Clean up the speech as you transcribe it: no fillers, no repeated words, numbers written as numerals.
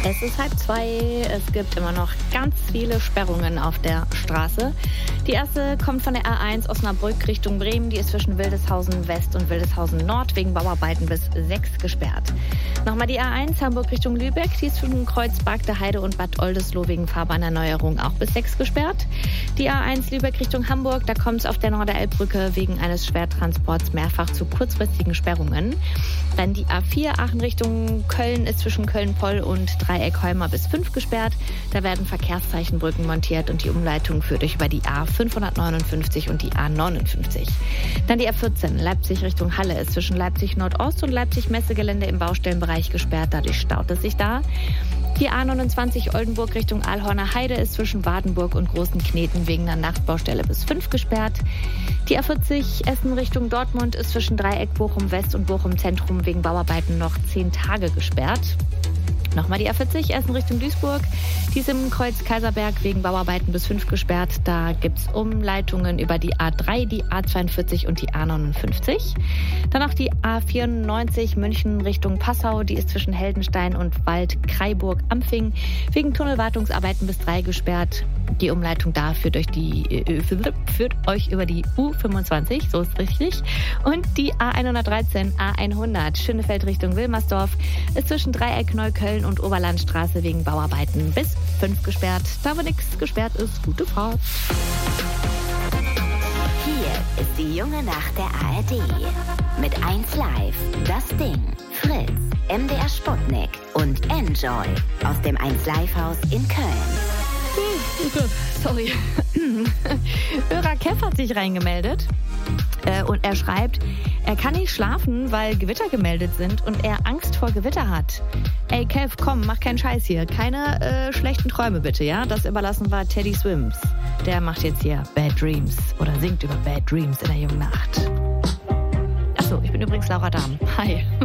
Es ist 1:30. Es gibt immer noch ganz viele Sperrungen auf der Straße. Die erste kommt von der A1 Osnabrück Richtung Bremen. Die ist zwischen Wildeshausen West und Wildeshausen Nord wegen Bauarbeiten bis 6 gesperrt. Nochmal die A1 Hamburg Richtung Lübeck. Die ist zwischen Kreuz Bargteheide und Bad Oldesloe wegen Fahrbahnerneuerung auch bis 6 gesperrt. Die A1 Lübeck Richtung Hamburg. Da kommt es auf der Norderelbbrücke wegen eines Schwertransports mehrfach zu kurzfristigen Sperrungen. Dann die A4 Aachen Richtung Köln ist zwischen Köln-Poll und Dreieck Holmer bis 5 gesperrt. Da werden Verkehrszeichenbrücken montiert und die Umleitung führt euch über die A559 und die A59. Dann die A14 Leipzig Richtung Halle ist zwischen Leipzig Nordost und Leipzig Messegelände im Baustellenbereich gesperrt. Dadurch staut es sich da. Die A29 Oldenburg Richtung Aalhorner Heide ist zwischen Wardenburg und Großen Kneten wegen einer Nachtbaustelle bis 5 gesperrt. Die A40 Essen Richtung Dortmund ist zwischen Dreieck Bochum West und Bochum Zentrum wegen Bauarbeiten noch 10 Tage gesperrt. Nochmal die A40 Essen Richtung Duisburg. Die ist im Kreuz Kaiserberg wegen Bauarbeiten bis 5 gesperrt. Da gibt es Umleitungen über die A3, die A42 und die A59. Dann noch die A94 München Richtung Passau. Die ist zwischen Heldenstein und Wald-Kreiburg-Ampfing wegen Tunnelwartungsarbeiten bis 3 gesperrt. Die Umleitung da führt euch über die U25, so ist richtig. Und die A113, A100 Schönefeld Richtung Wilmersdorf ist zwischen Dreieck Neukölln und Oberlandstraße wegen Bauarbeiten bis 5 gesperrt. Da wo nichts gesperrt ist, gute Fahrt. Hier ist die junge Nacht der ARD. Mit 1Live, Das Ding, Fritz, MDR Sputnik und Enjoy aus dem 1Live-Haus in Köln. Sorry. Hörer Kev hat sich reingemeldet und er schreibt, er kann nicht schlafen, weil Gewitter gemeldet sind und er Angst vor Gewitter hat. Ey Kev, komm, mach keinen Scheiß hier. Keine schlechten Träume bitte, ja? Das überlassen wir Teddy Swims. Der macht jetzt hier Bad Dreams oder singt über Bad Dreams in der jungen Nacht. Achso, ich bin übrigens Laura Dahm. Hi.